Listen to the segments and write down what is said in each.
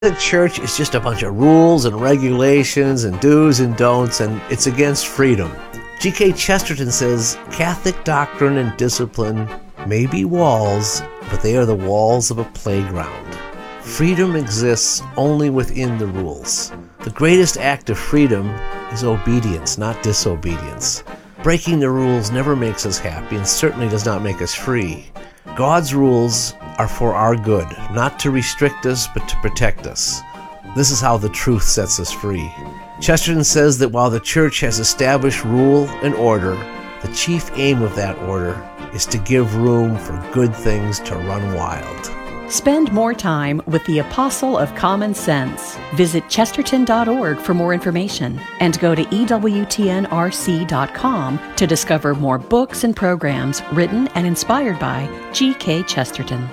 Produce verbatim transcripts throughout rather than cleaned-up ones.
The church is just a bunch of rules and regulations and do's and don'ts, and it's against freedom. G K Chesterton says Catholic doctrine and discipline may be walls, but they are the walls of a playground. Freedom exists only within the rules. The greatest act of freedom is obedience, not disobedience. Breaking the rules never makes us happy and certainly does not make us free. God's rules are for our good, not to restrict us, but to protect us. This is how the truth sets us free. Chesterton says that while the church has established rule and order, the chief aim of that order is to give room for good things to run wild. Spend more time with the Apostle of Common Sense. Visit chesterton dot org for more information and go to E W T N R C dot com to discover more books and programs written and inspired by G K Chesterton.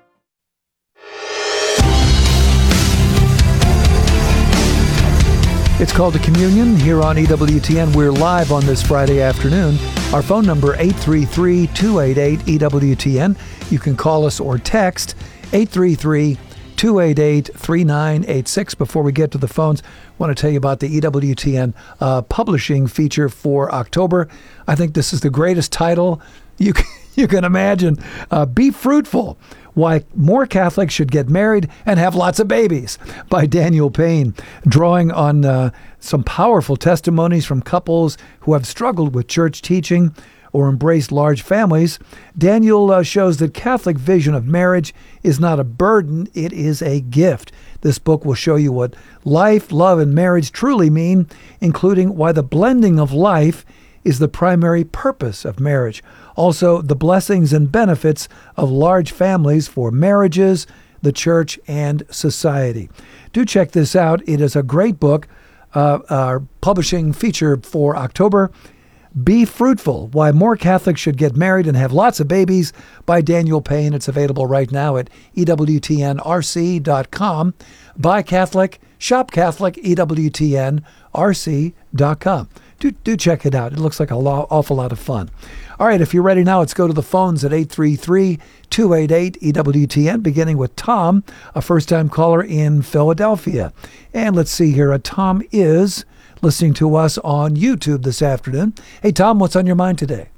It's called to Communion here on E W T N. We're live on this Friday afternoon. Our phone number, eight three three, two eight eight, E W T N. You can call us or text eight three three, two eight eight, three nine eight six. Before we get to the phones, I want to tell you about the E W T N uh, publishing feature for October. I think this is the greatest title you can, you can imagine. Uh, Be Fruitful: Why More Catholics Should Get Married and Have Lots of Babies, by Daniel Payne, drawing on uh, some powerful testimonies from couples who have struggled with church teaching or embraced large families. Daniel uh, shows that Catholic vision of marriage is not a burden, it is a gift. This book will show you what life, love, and marriage truly mean, including why the blending of life is the primary purpose of marriage. Also, the blessings and benefits of large families for marriages, the church, and society. Do check this out. It is a great book, uh, our publishing feature for October. Be Fruitful: Why More Catholics Should Get Married and Have Lots of Babies, by Daniel Payne. It's available right now at E W T N R C dot com. Buy Catholic, shop Catholic, E W T N R C dot com. Do, do check it out. It looks like an awful lot of fun. All right, if you're ready now, let's go to the phones at eight three three, two eight eight, E W T N, beginning with Tom, a first-time caller in Philadelphia. And let's see here. Uh, Tom is listening to us on YouTube this afternoon. Hey, Tom, what's on your mind today?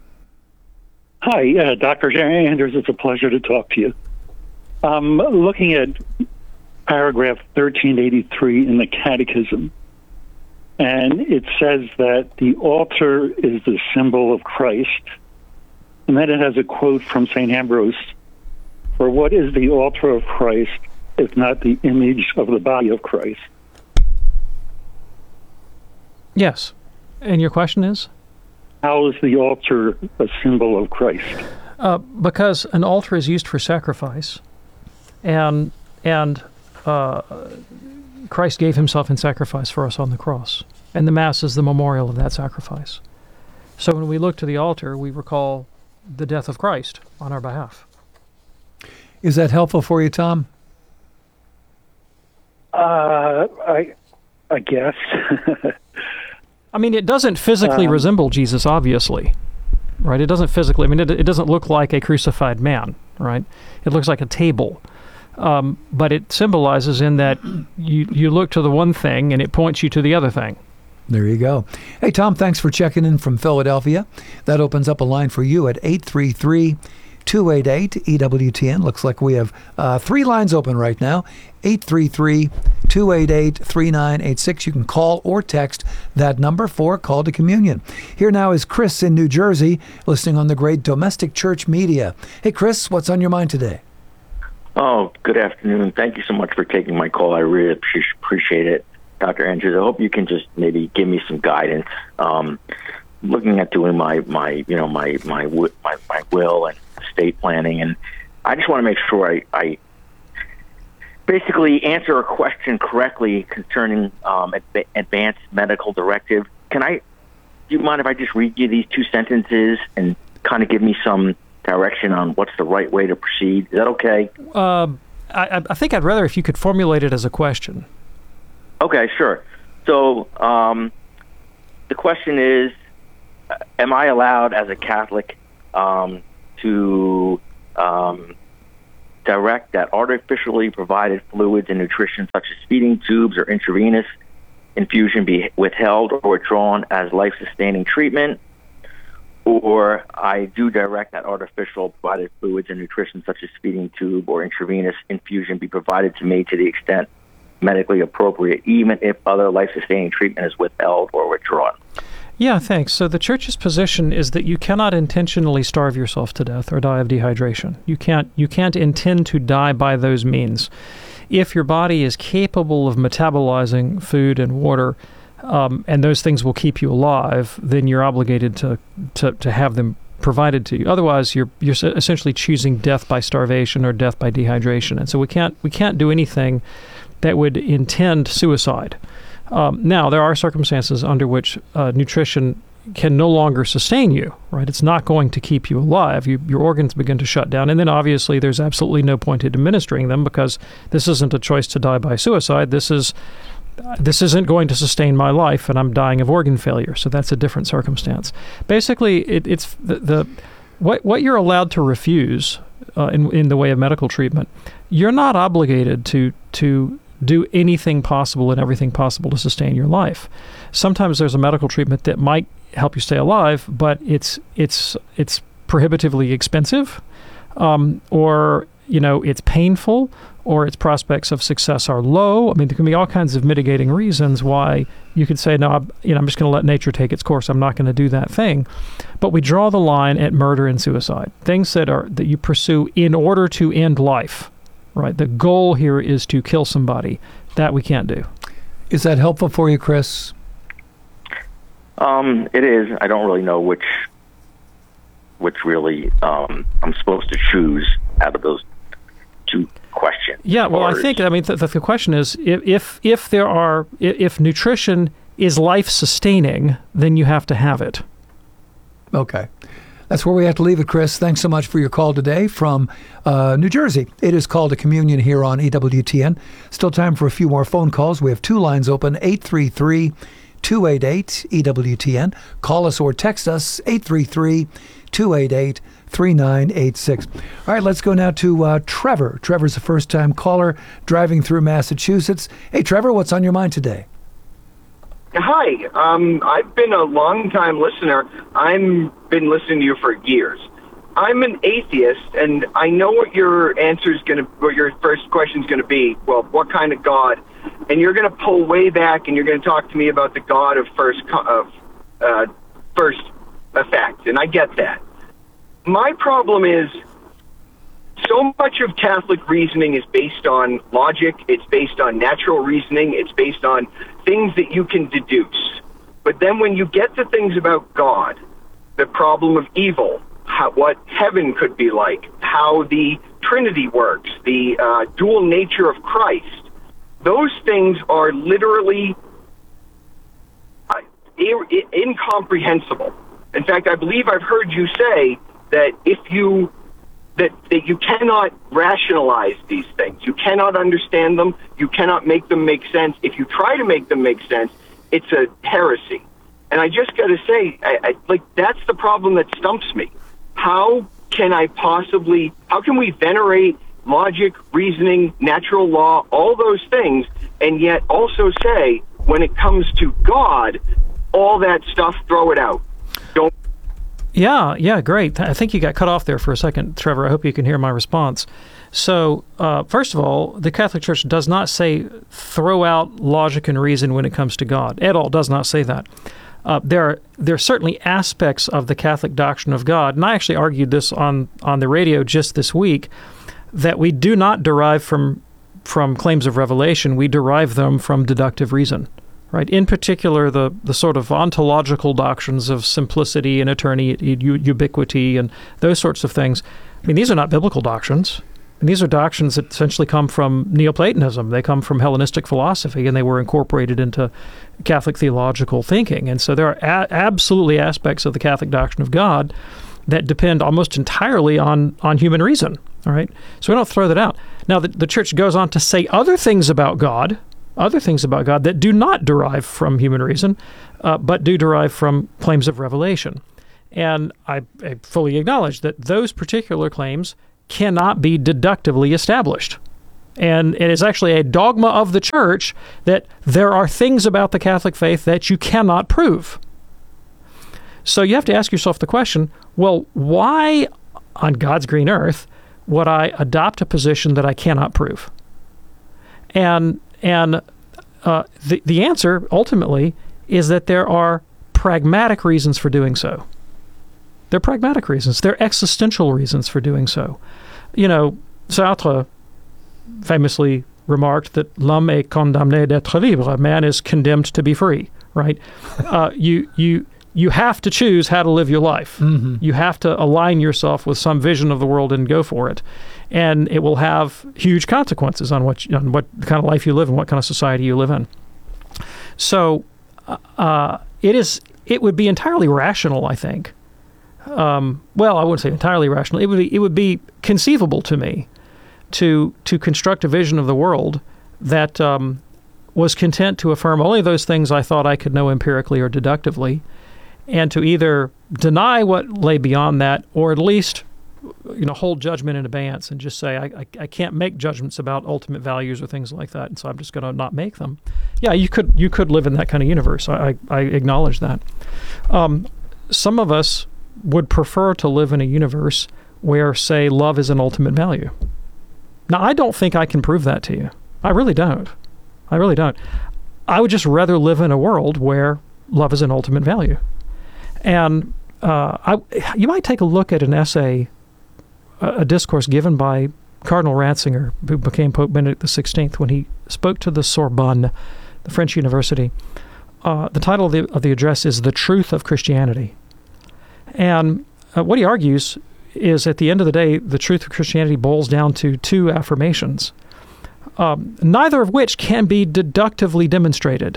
Hi, uh, Doctor Jerry Anders. It's a pleasure to talk to you. I'm looking at paragraph thirteen eighty-three in the Catechism, and it says that the altar is the symbol of Christ. And then it has a quote from Saint Ambrose: "For what is the altar of Christ if not the image of the body of Christ?" Yes. And your question is? How is the altar a symbol of Christ? Uh, because an altar is used for sacrifice, and and uh, Christ gave himself in sacrifice for us on the cross, and the Mass is the memorial of that sacrifice. So when we look to the altar, we recall the death of Christ on our behalf. Is that helpful for you, Tom? Uh, I, I guess. I mean, it doesn't physically um, resemble Jesus, obviously, right? It doesn't physically. I mean, it, it doesn't look like a crucified man, right? It looks like a table. Um, but it symbolizes in that you, you look to the one thing and it points you to the other thing. There you go. Hey, Tom, thanks for checking in from Philadelphia. That opens up a line for you at eight three three, two eight eight, E W T N. Looks like we have uh, three lines open right now. eight three three, two eight eight, three nine eight six. You can call or text that number for Call to Communion. Here now is Chris in New Jersey, listening on the great Domestic Church Media. Hey, Chris, what's on your mind today? Oh, good afternoon. Thank you so much for taking my call. I really appreciate it, Doctor Andrews. I hope you can just maybe give me some guidance. Um, looking at doing my, my you know, my, my, my, my will and estate planning, and I just want to make sure I, I basically answer a question correctly concerning um, adv- advanced medical directive. Can I, do you mind if I just read you these two sentences and kind of give me some direction on what's the right way to proceed? Is that okay? Uh, I, I think I'd rather if you could formulate it as a question. Okay, sure. So um, the question is, am I allowed as a Catholic um, to um, direct that artificially provided fluids and nutrition such as feeding tubes or intravenous infusion be withheld or withdrawn as life-sustaining treatment, or I do direct that artificial provided fluids and nutrition such as feeding tube or intravenous infusion be provided to me to the extent medically appropriate, even if other life-sustaining treatment is withheld or withdrawn. Yeah, thanks. So the church's position is that you cannot intentionally starve yourself to death or die of dehydration. You can't you can't intend to die by those means. If your body is capable of metabolizing food and water, um, and those things will keep you alive, then you're obligated to, to, to have them provided to you. Otherwise, you're you're essentially choosing death by starvation or death by dehydration. And so we can't we can't do anything that would intend suicide. Um, now, there are circumstances under which uh, nutrition can no longer sustain you, right? It's not going to keep you alive. You, your organs begin to shut down. And then obviously there's absolutely no point in administering them, because this isn't a choice to die by suicide. This is uh, this isn't going to sustain my life, and I'm dying of organ failure. So that's a different circumstance. Basically, it, it's the, the what what you're allowed to refuse uh, in in the way of medical treatment. You're not obligated to to do anything possible and everything possible to sustain your life. Sometimes there's a medical treatment that might help you stay alive, but it's it's it's prohibitively expensive, um, or you know it's painful, or its prospects of success are low. I mean, there can be all kinds of mitigating reasons why you could say, no, I'm, you know, I'm just going to let nature take its course. I'm not going to do that thing. But we draw the line at murder and suicide, things that are that you pursue in order to end life. Right. The goal here is to kill somebody. That we can't do. Is that helpful for you, Chris? Um, it is. I don't really know which which really um, I'm supposed to choose out of those two questions. Yeah. Well, I think I mean the, the question is if if, if there are if nutrition is life sustaining, then you have to have it. Okay. That's where we have to leave it, Chris. Thanks so much for your call today from uh, New Jersey. It is called a communion here on E W T N. Still time for a few more phone calls. We have two lines open, eight three three, two eight eight, E W T N. Call us or text us, eight three three, two eight eight, three nine eight six. All right, let's go now to uh, Trevor. Trevor's a first-time caller driving through Massachusetts. Hey, Trevor, what's on your mind today? Hi, um, I've been a long-time listener. I've been listening to you for years. I'm an atheist, and I know what your answer is going to, what your first question is going to be. Well, what kind of God? And you're going to pull way back, and you're going to talk to me about the God of first of uh, first effect, and I get that. My problem is, so much of Catholic reasoning is based on logic, it's based on natural reasoning, it's based on things that you can deduce. But then when you get to things about God, the problem of evil, how, what heaven could be like, how the Trinity works, the uh, dual nature of Christ, those things are literally uh, I- incomprehensible. In fact, I believe I've heard you say that if you That, that you cannot rationalize these things. You cannot understand them. You cannot make them make sense. If you try to make them make sense, it's a heresy. And I just got to say, I, I, like, that's the problem that stumps me. How can I possibly, how can we venerate logic, reasoning, natural law, all those things, and yet also say, when it comes to God, all that stuff, throw it out. Don't Yeah, yeah, great. I think you got cut off there for a second, Trevor. I hope you can hear my response. So, uh, first of all, the Catholic Church does not say throw out logic and reason when it comes to God. At all, does not say that. Uh, there are there are certainly aspects of the Catholic doctrine of God, and I actually argued this on, on the radio just this week, that we do not derive from from claims of revelation. We derive them from deductive reason. Right. In particular, the, the sort of ontological doctrines of simplicity and eternity, ubiquity, and those sorts of things. I mean, these are not biblical doctrines. And these are doctrines that essentially come from Neoplatonism. They come from Hellenistic philosophy, and they were incorporated into Catholic theological thinking. And so there are a- absolutely aspects of the Catholic doctrine of God that depend almost entirely on, on human reason. All right. So we don't throw that out. Now, the, the Church goes on to say other things about God, other things about God that do not derive from human reason, uh, but do derive from claims of revelation. And I, I fully acknowledge that those particular claims cannot be deductively established. And it is actually a dogma of the church that there are things about the Catholic faith that you cannot prove. So you have to ask yourself the question, well, why on God's green earth would I adopt a position that I cannot prove? And and uh, the, the answer, ultimately, is that there are pragmatic reasons for doing so. They're pragmatic reasons. They're existential reasons for doing so. You know, Sartre famously remarked that l'homme est condamné d'être libre. Man is condemned to be free, right? uh, you you you have to choose how to live your life. Mm-hmm. You have to align yourself with some vision of the world and go for it. And it will have huge consequences on what you, on what kind of life you live and what kind of society you live in. So uh, it is it would be entirely rational, I think. Um, well, I wouldn't say entirely rational. It would be it would be conceivable to me to to construct a vision of the world that um, was content to affirm only those things I thought I could know empirically or deductively, and to either deny what lay beyond that, or at least, you know, hold judgment in abeyance and just say I, I, I can't make judgments about ultimate values or things like that, and so I'm just going to not make them. Yeah, you could you could live in that kind of universe. I I, I acknowledge that. Um, some of us would prefer to live in a universe where, say, love is an ultimate value. Now, I don't think I can prove that to you. I really don't. I really don't. I would just rather live in a world where love is an ultimate value. And uh, I, you might take a look at an essay, a, a discourse given by Cardinal Ratzinger, who became Pope Benedict the sixteenth, when he spoke to the Sorbonne, the French university. Uh, the title of the, of the address is The Truth of Christianity. And uh, what he argues is, at the end of the day, the truth of Christianity boils down to two affirmations, um, neither of which can be deductively demonstrated.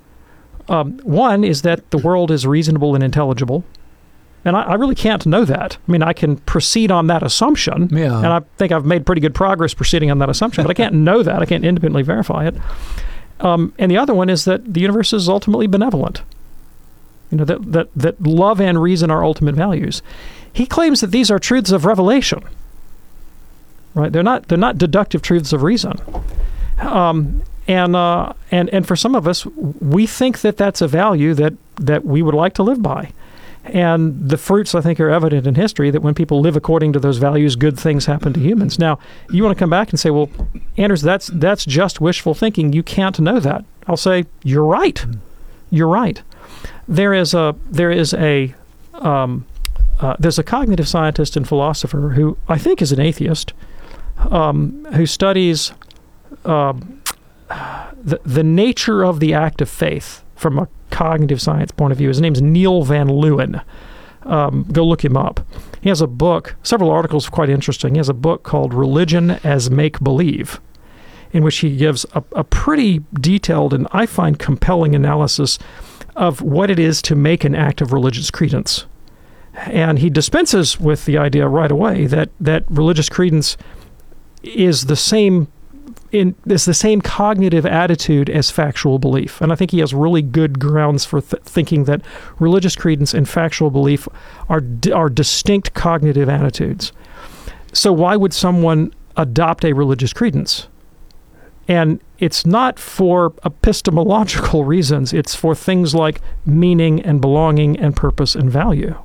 Um, one is that the world is reasonable and intelligible, and I, I really can't know that. I mean, I can proceed on that assumption, yeah. and I think I've made pretty good progress proceeding on that assumption, but I can't know that. I can't independently verify it. Um, and the other one is that the universe is ultimately benevolent. You know, that, that, that love and reason are ultimate values. He claims that these are truths of revelation, right? They're not they're not deductive truths of reason. Um, and uh, and and for some of us, we think that that's a value that, that we would like to live by. And the fruits, I think, are evident in history that when people live according to those values, good things happen to humans. Now, you want to come back and say, well, Anders, that's that's just wishful thinking. You can't know that. I'll say, you're right. You're right. There is a there is a um, uh, there's a cognitive scientist and philosopher who I think is an atheist, um, who studies uh, the the nature of the act of faith from a cognitive science point of view. His name's Neil Van Leeuwen. Um, go look him up. He has a book, several articles quite interesting. He has a book called Religion as Make-Believe, in which he gives a, a pretty detailed and I find compelling analysis of what it is to make an act of religious credence. And he dispenses with the idea right away that, that religious credence is the same in is the same cognitive attitude as factual belief. And I think he has really good grounds for th- thinking that religious credence and factual belief are d- are distinct cognitive attitudes. So why would someone adopt a religious credence? And it's not for epistemological reasons. It's for things like meaning and belonging and purpose and value.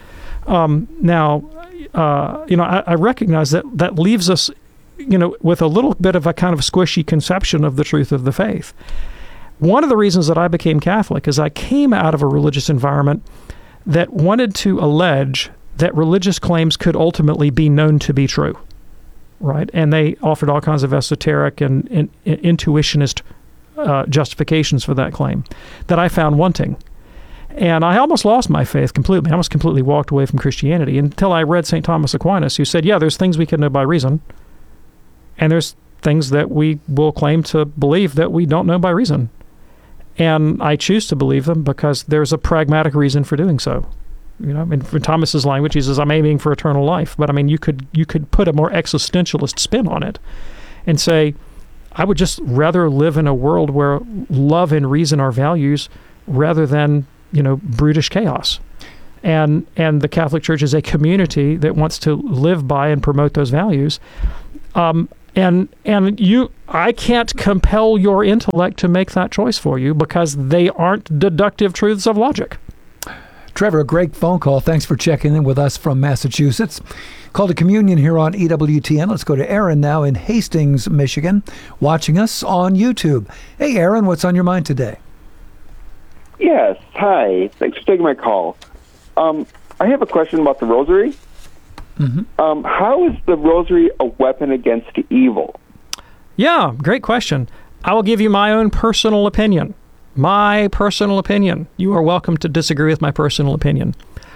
Um, now, uh, you know, I, I recognize that that leaves us, you know, with a little bit of a kind of squishy conception of the truth of the faith. One of the reasons that I became Catholic is I came out of a religious environment that wanted to allege that religious claims could ultimately be known to be true. Right, and they offered all kinds of esoteric and, and, and intuitionist uh, justifications for that claim that I found wanting. And I almost lost my faith completely. I almost completely walked away from Christianity until I read Saint Thomas Aquinas, who said, yeah, there's things we can know by reason, and there's things that we will claim to believe that we don't know by reason. And I choose to believe them because there's a pragmatic reason for doing so. You know, in Thomas's language, he says, I'm aiming for eternal life. But I mean, you could you could put a more existentialist spin on it and say, I would just rather live in a world where love and reason are values rather than, you know, brutish chaos. and and the Catholic Church is a community that wants to live by and promote those values. Um, and and you, I can't compel your intellect to make that choice for you because they aren't deductive truths of logic. Trevor, a great phone call. Thanks for checking in with us from Massachusetts. Call to Communion here on E W T N. Let's go to Aaron now in Hastings, Michigan, watching us on YouTube. Hey, Aaron, what's on your mind today? Yes, hi. Thanks for taking my call. Um, I have a question about the rosary. Mm-hmm. Um, how is the rosary a weapon against evil? Yeah, great question. I will give you my own personal opinion. My personal opinion. You are welcome to disagree with my personal opinion.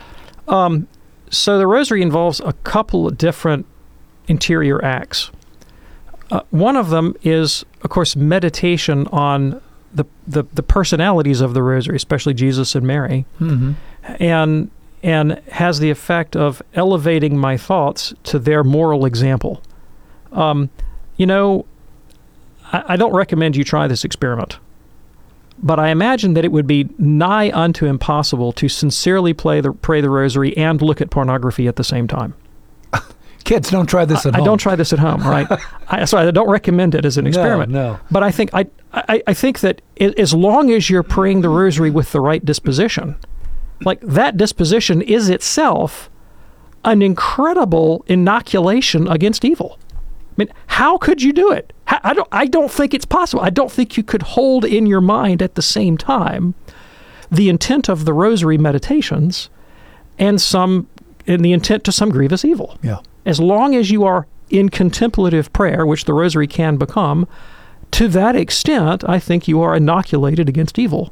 Um, so the rosary involves a couple of different interior acts. Uh, one of them is, of course, meditation on the, the, the personalities of the rosary, especially Jesus and Mary, mm-hmm. and and has the effect of elevating my thoughts to their moral example. Um, you know, I, I don't recommend you try this experiment, but I imagine that it would be nigh unto impossible to sincerely play the, pray the rosary and look at pornography at the same time. Kids, don't try this at I, home. I don't try this at home, right? I, sorry, I don't recommend it as an experiment. No, no. But I think I, I, I think that it, as long as you're praying the rosary with the right disposition, like that disposition is itself an incredible inoculation against evil. I mean, how could you do it? How, I don't. I don't think it's possible. I don't think you could hold in your mind at the same time the intent of the rosary meditations and some, and the intent to some grievous evil. Yeah. As long as you are in contemplative prayer, which the rosary can become, to that extent, I think you are inoculated against evil.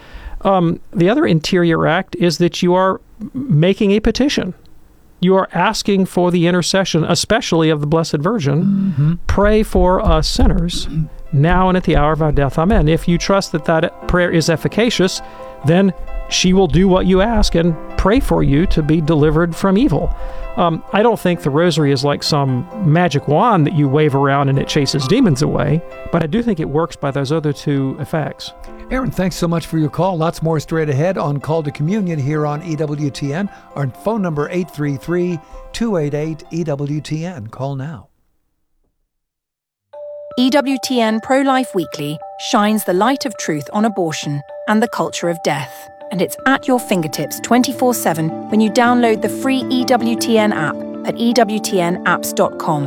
Um, the other interior act is that you are making a petition. You are asking for the intercession, especially of the Blessed Virgin. Mm-hmm. Pray for us sinners, now and at the hour of our death. Amen. If you trust that that prayer is efficacious, then she will do what you ask and pray for you to be delivered from evil. Um, I don't think the rosary is like some magic wand that you wave around and it chases demons away, but I do think it works by those other two effects. Aaron, thanks so much for your call. Lots more straight ahead on Call to Communion here on E W T N. Our phone number eight three three, two eight eight, E W T N. Call now. E W T N Pro-Life Weekly shines the light of truth on abortion and the culture of death. And it's at your fingertips twenty-four seven when you download the free E W T N app at E W T N apps dot com.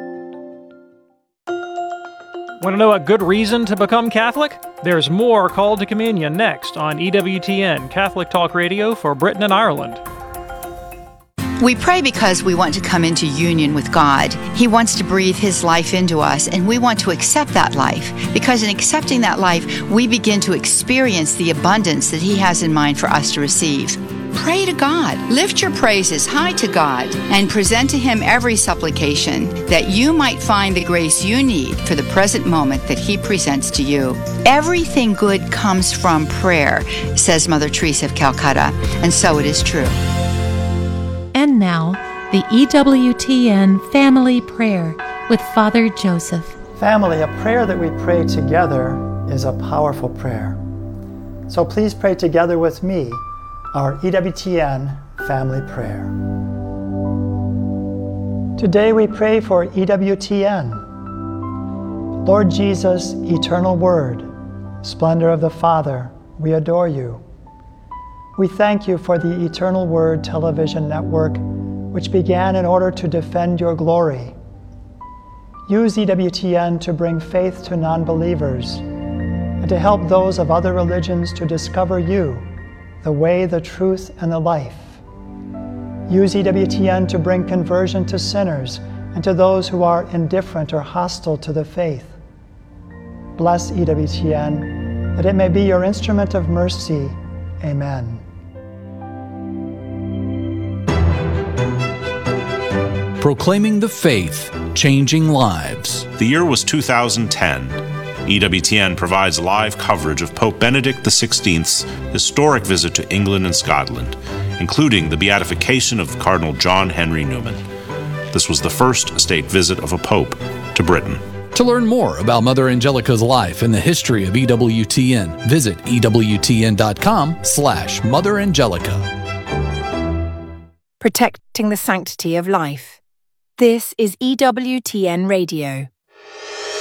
Want to know a good reason to become Catholic? There's more Call to Communion next on E W T N, Catholic Talk Radio for Britain and Ireland. We pray because we want to come into union with God. He wants to breathe His life into us, and we want to accept that life, because in accepting that life, we begin to experience the abundance that He has in mind for us to receive. Pray to God. Lift your praises high to God and present to Him every supplication that you might find the grace you need for the present moment that He presents to you. Everything good comes from prayer, says Mother Teresa of Calcutta, and so it is true. And now, the E W T N Family Prayer with Father Joseph. Family, a prayer that we pray together is a powerful prayer. So please pray together with me our E W T N Family Prayer. Today we pray for E W T N. Lord Jesus, eternal Word, splendor of the Father, we adore you. We thank you for the Eternal Word television network, which began in order to defend your glory. Use E W T N to bring faith to non-believers and to help those of other religions to discover you, the way, the truth, and the life. Use E W T N to bring conversion to sinners and to those who are indifferent or hostile to the faith. Bless E W T N, that it may be your instrument of mercy. Amen. Proclaiming the faith, changing lives. The year was two thousand ten. E W T N provides live coverage of Pope Benedict the sixteenth's historic visit to England and Scotland, including the beatification of Cardinal John Henry Newman. This was the first state visit of a pope to Britain. To learn more about Mother Angelica's life and the history of E W T N, visit E W T N dot com slash Mother Angelica. protecting the sanctity of life. This is E W T N Radio.